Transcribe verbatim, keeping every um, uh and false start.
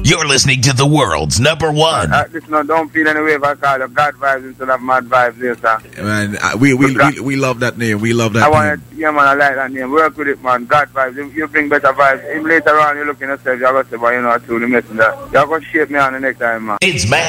You're listening to the world's number one. Uh, listen, no, don't feel any way if I call it God Vibes instead of Mad Vibes there, sir. Man, uh, we, we, we, we love that name. We love that I name. want it, yeah, man, I like that name. Work with it, man. God Vibes. You, you bring better vibes. If later on you look in yourself, you're going to say, well, you know, I truly missing that. You're going to shape me on the next time, man. It's Mad